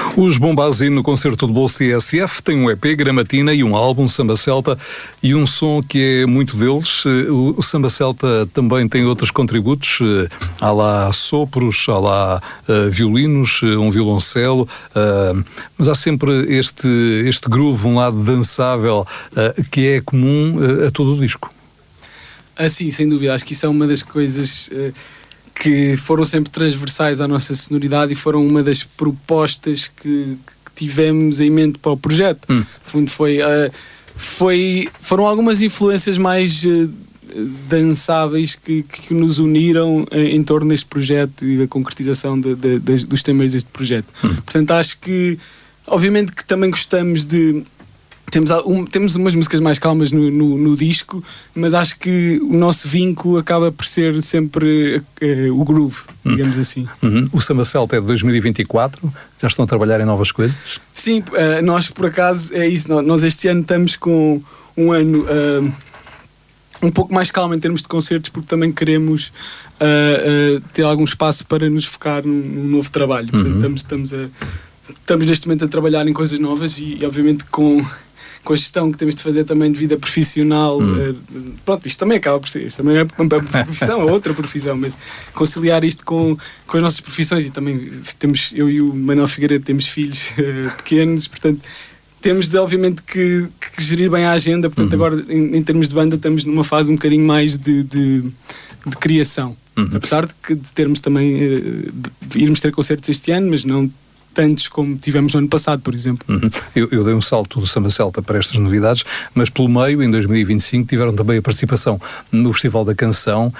Os Bombazine no concerto de bolso TSF têm um EP, Gramatina, e um álbum, Samba Celta, e um som que é muito deles. O Samba Celta também tem outros contributos, há lá sopros, há lá violinos, um violoncelo, mas há sempre este groove, um lado dançável, que é comum a todo o disco. Sim, sem dúvida, acho que isso é uma das coisas que foram sempre transversais à nossa sonoridade e foram uma das propostas que tivemos em mente para o projeto. No fundo foram algumas influências mais dançáveis que nos uniram em torno deste projeto e da concretização dos temas deste projeto. Portanto, acho que obviamente que também gostamos de... Temos umas músicas mais calmas no disco, mas acho que o nosso vinco acaba por ser sempre o groove, digamos assim. O Samba Celta é de 2024, já estão a trabalhar em novas coisas? Sim, nós por acaso é isso, nós este ano estamos com um ano um pouco mais calmo em termos de concertos, porque também queremos ter algum espaço para nos focar num novo trabalho. Portanto, estamos neste momento a trabalhar em coisas novas e obviamente com a gestão que temos de fazer também de vida profissional, pronto, isto também acaba por ser, isto também é uma profissão, é outra profissão, mas conciliar isto com as nossas profissões, e também eu e o Manuel Figueiredo temos filhos pequenos, portanto temos de, obviamente que gerir bem a agenda, portanto agora em termos de banda estamos numa fase um bocadinho mais de criação, apesar de termos também de irmos ter concertos este ano, mas não tantos como tivemos no ano passado, por exemplo. Eu dei um salto do Samba Celta para estas novidades, mas pelo meio, em 2025, tiveram também a participação no Festival da Canção,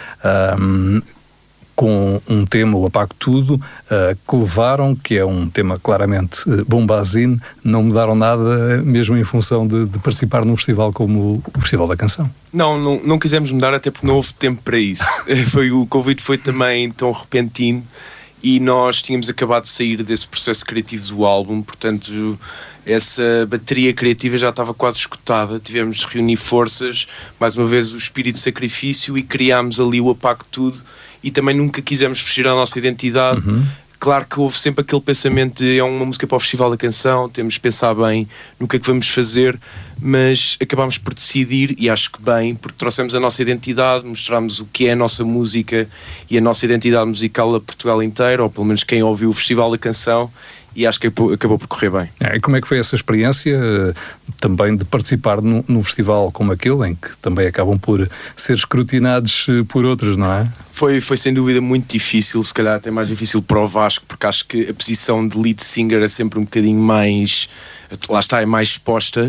com um tema, o Apago Tudo, que levaram, que é um tema claramente Bombazine, não mudaram nada, mesmo em função de participar num festival como o Festival da Canção. Não quisemos mudar, até porque não houve tempo para isso. O convite foi também tão repentino, e nós tínhamos acabado de sair desse processo criativo do álbum, portanto essa bateria criativa já estava quase esgotada. Tivemos de reunir forças, mais uma vez o espírito de sacrifício, e criámos ali o Apago Tudo, e também nunca quisemos fugir à nossa identidade. Claro que houve sempre aquele pensamento de é uma música para o Festival da Canção, temos de pensar bem no que é que vamos fazer, mas acabámos por decidir, e acho que bem, porque trouxemos a nossa identidade, mostramos o que é a nossa música e a nossa identidade musical a Portugal inteiro, ou pelo menos quem ouviu o Festival da Canção, e acho que acabou por correr bem. E como é que foi essa experiência também de participar num festival como aquele, em que também acabam por ser escrutinados por outros, não é? Foi sem dúvida muito difícil, se calhar até mais difícil para o Vasco, porque acho que a posição de lead singer é sempre um bocadinho mais... lá está, é mais exposta.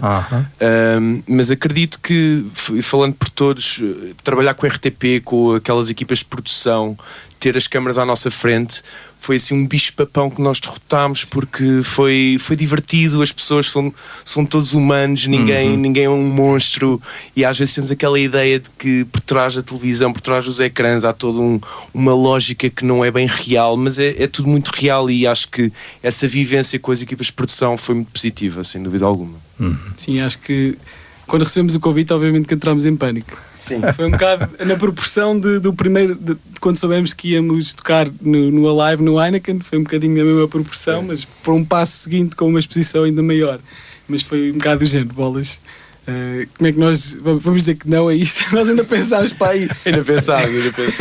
Mas acredito que, falando por todos, trabalhar com o RTP, com aquelas equipas de produção, ter as câmaras à nossa frente, foi assim um bicho-papão que nós derrotámos, porque foi divertido, as pessoas são todos humanos, ninguém é um monstro, e às vezes temos aquela ideia de que por trás da televisão, por trás dos ecrãs, há toda uma lógica que não é bem real, mas é tudo muito real, e acho que essa vivência com as equipas de produção foi muito positiva, sem dúvida alguma. Sim, acho que quando recebemos o convite, obviamente que entramos em pânico. Sim. Foi um bocado na proporção do primeiro, de quando soubemos que íamos tocar no Alive, no Heineken, foi um bocadinho a mesma proporção, mas para um passo seguinte com uma exposição ainda maior. Mas foi um bocado do género, bolas. Como é que nós vamos dizer que não a isto? Nós ainda pensámos para aí. Ainda pensámos.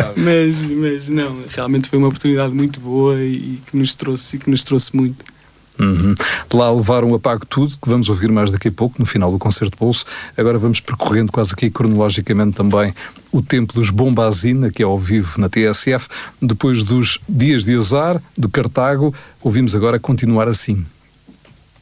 Mas não, realmente foi uma oportunidade muito boa e que nos trouxe muito. Lá levaram o Apago Tudo, que vamos ouvir mais daqui a pouco, no final do concerto de bolso. Agora vamos percorrendo quase aqui cronologicamente também o tempo dos Bombazine, aqui ao vivo na TSF. Depois dos Dias de Azar, do Cartago, ouvimos agora Continuar Assim.